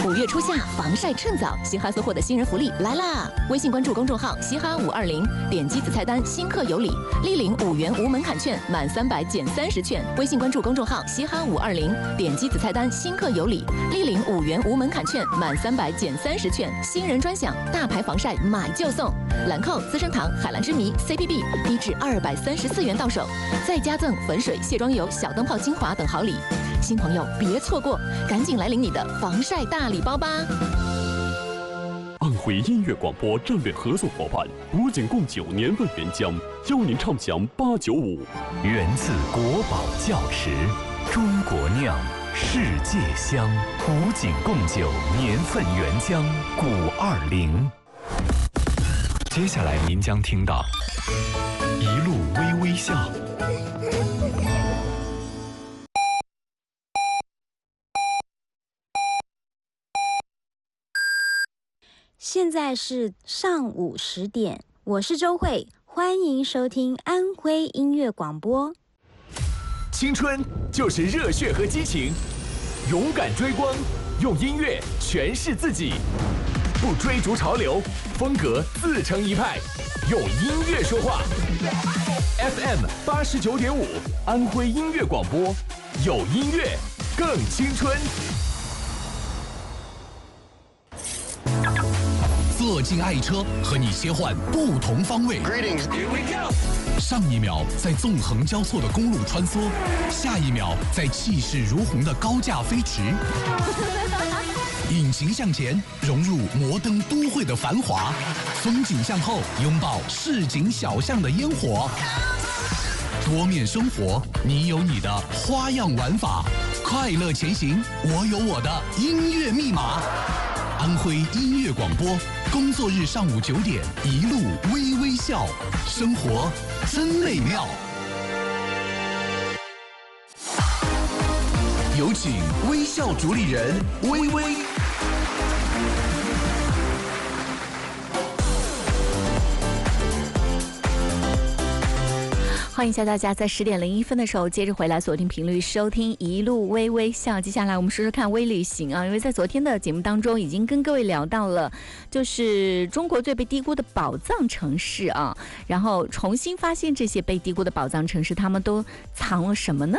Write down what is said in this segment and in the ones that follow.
5月初夏防晒趁早，嘻哈所获的新人福利来啦！微信关注公众号嘻哈520，点击子菜单新客有礼，立领5元无门槛券，满300减30券。微信关注公众号嘻哈520，点击子菜单新客有礼，立领5元无门槛券，满300减30券。新人专享，大牌防晒买就送，兰蔻、资生堂、海蓝之谜、CPB 低至234元到手，再加赠粉水、卸妆油、小灯泡精华等好礼。新朋友别错过，赶紧来领你的防晒大礼包吧！ 安徽音乐广播战略合作伙伴古井贡酒年份原浆，邀您畅享895。 源自国宝窖池，中国酿，世界香。古井贡酒年份原浆520。接下来您将听到一路微微笑。 现在是上午10点，我是周慧，欢迎收听安徽音乐广播。 青春就是热血和激情，勇敢追光，用音乐诠释自己，不追逐潮流，风格自成一派，用音乐说话。FM 89.5，安徽音乐广播，有音乐更青春。 坐进爱车，和你切换不同方位。上一秒在纵横交错的公路穿梭，下一秒在气势如虹的高架飞驰。引擎向前，融入摩登都会的繁华；风景向后，拥抱市井小巷的烟火。多面生活，你有你的花样玩法。快乐前行，我有我的音乐密码。安徽音乐广播，工作日上午9点，一路微微笑，生活真美妙。有请微笑主理人微微。 欢迎一下大家在10点01分的时候接着回来锁定频率收听一路微微笑。接下来我们说说看微旅行啊，因为在昨天的节目当中已经跟各位聊到了就是中国最被低估的宝藏城市啊，然后重新发现这些被低估的宝藏城市，他们都藏了什么呢？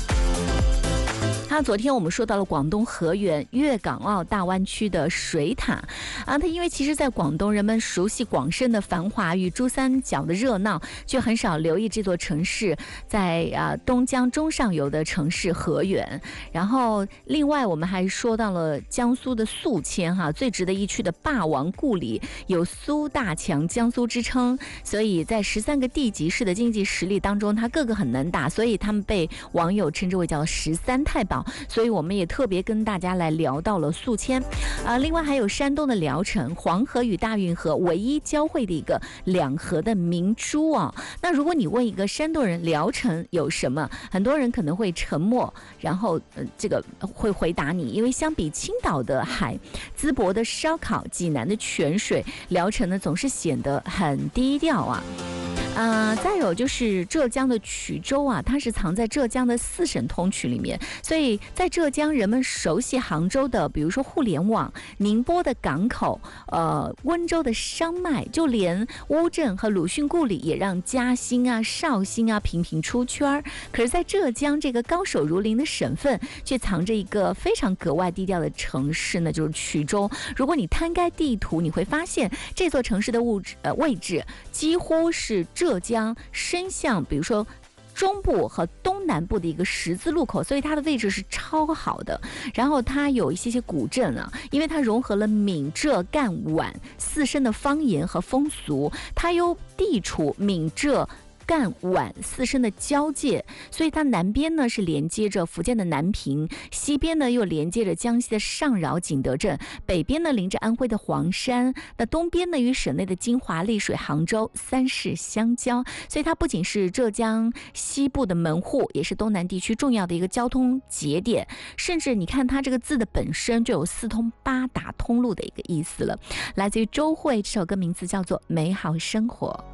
昨天我们说到了广东河源粤港澳大湾区的水塔啊，它因为其实在广东人们熟悉广深的繁华与珠三角的热闹，却很少留意这座城市在东江中上游的城市河源。然后另外我们还说到了江苏的宿迁最值得一去的霸王故里，有苏大强江苏之称，所以在13个地级市的经济实力当中，它各个很能打，所以他们被网友称之为叫13太保。所以我们也特别跟大家来聊到了宿迁另外还有山东的聊城，黄河与大运河唯一交汇的一个两河的明珠啊。那如果你问一个山东人聊城有什么，很多人可能会沉默，然后这个会回答你，因为相比青岛的海、淄博的烧烤、济南的泉水，聊城呢总是显得很低调啊。再有就是浙江的衢州啊，它是藏在浙江的4省通衢里面，所以在浙江人们熟悉杭州的，比如说互联网、宁波的港口、温州的商脉，就连乌镇和鲁迅故里也让嘉兴啊、绍兴啊频频出圈。可是，在浙江这个高手如林的省份，却藏着一个非常格外低调的城市呢，就是衢州。如果你摊开地图，你会发现这座城市的位置几乎是浙江伸向比如说中部和东南部的一个十字路口，所以它的位置是超好的。然后它有一些古镇啊，因为它融合了闽浙赣皖4省的方言和风俗，它又地处闽浙赣皖4省的交界，所以它南边呢是连接着福建的南平，西边呢又连接着江西的上饶景德镇，北边呢临着安徽的黄山，那东边呢与省内的金华、丽水、杭州3市相交，所以它不仅是浙江西部的门户，也是东南地区重要的一个交通节点，甚至你看它这个字的本身就有4通8达通路的一个意思了。来自于周蕙，这首歌名字叫做《美好生活》。